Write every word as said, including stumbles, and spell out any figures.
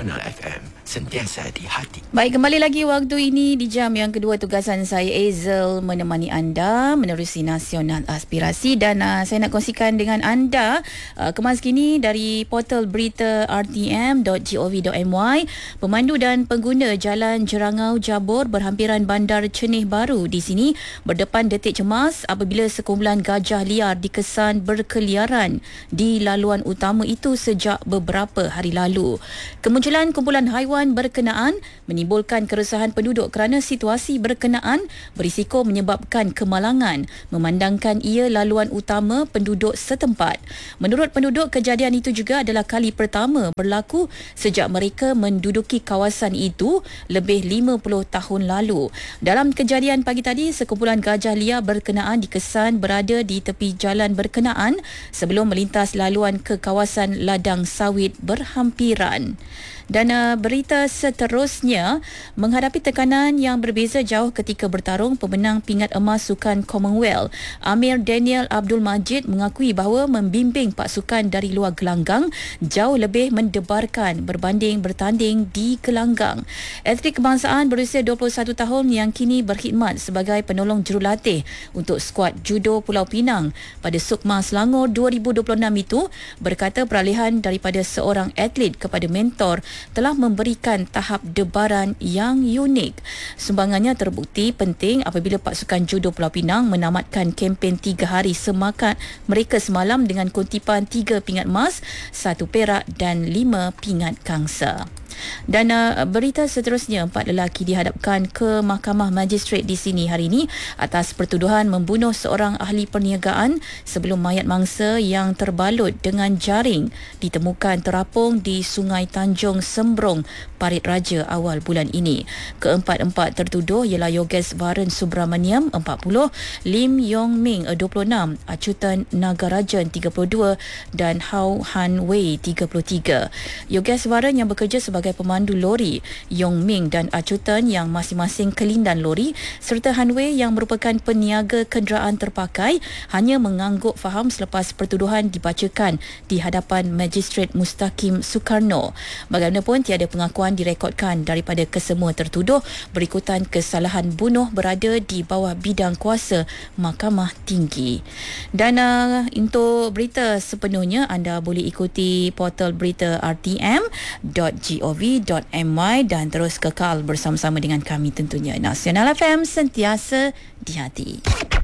Nasional F M, sentiasa di hati. Baik, kembali lagi waktu ini di jam yang kedua. Tugasan saya Azel menemani anda menerusi Nasional Aspirasi, dan uh, saya nak kongsikan dengan anda uh, kemas kini dari portal berita r t m dot gov dot m y. Pemandu dan pengguna Jalan Jerangau Jabor berhampiran Bandar Cenih Baru di sini berdepan detik cemas apabila sekumpulan gajah liar dikesan berkeliaran di laluan utama itu sejak beberapa hari lalu. Kemunculan kumpulan haiwan berkenaan menimbulkan keresahan penduduk kerana situasi berkenaan berisiko menyebabkan kemalangan memandangkan ia laluan utama penduduk setempat. Menurut penduduk, kejadian itu juga adalah kali pertama berlaku sejak mereka menduduki kawasan itu lebih lima puluh tahun lalu. Dalam kejadian pagi tadi, sekumpulan gajah liar berkenaan dikesan berada di tepi jalan berkenaan sebelum melintas laluan ke kawasan ladang sawit berhampiran. Dan uh, berita seterusnya, menghadapi tekanan yang berbeza jauh ketika bertarung, pemenang pingat emas Sukan Commonwealth Amir Daniel Abdul Majid mengakui bahawa membimbing pasukan dari luar gelanggang jauh lebih mendebarkan berbanding bertanding di gelanggang. Atlet kebangsaan berusia dua puluh satu tahun yang kini berkhidmat sebagai penolong jurulatih untuk skuad judo Pulau Pinang pada Sukma Selangor dua ribu dua puluh enam itu berkata peralihan daripada seorang atlet kepada mentor telah memberikan tahap debaran yang unik. Sumbangannya terbukti penting apabila pasukan judo Pulau Pinang menamatkan kempen tiga hari semakat mereka semalam dengan kutipan tiga pingat emas, satu perak dan lima pingat kangsa. Dan uh, berita seterusnya, empat lelaki dihadapkan ke Mahkamah Magistrate di sini hari ini atas pertuduhan membunuh seorang ahli perniagaan sebelum mayat mangsa yang terbalut dengan jaring ditemukan terapung di Sungai Tanjung Sembrong, Parit Raja awal bulan ini. Keempat-empat tertuduh ialah Yogeswaran Subramaniam empat puluh, Lim Yong Ming dua puluh enam, Acutan Nagarajan tiga puluh dua dan Hau Han Wei tiga puluh tiga. Yogeswaran yang bekerja sebagai pemandu lori, Yong Ming dan Acutan yang masing-masing kelindan lori, serta Han Wei yang merupakan peniaga kenderaan terpakai hanya mengangguk faham selepas pertuduhan dibacakan di hadapan Magistrate Mustaqim Soekarno. Bagaimanapun, tiada pengakuan direkodkan daripada kesemua tertuduh berikutan kesalahan bunuh berada di bawah bidang kuasa Mahkamah Tinggi. Dan uh, untuk berita sepenuhnya anda boleh ikuti portal berita r t m dot gov dot m y dan terus kekal bersama-sama dengan kami tentunya. Nasional F M, sentiasa di hati.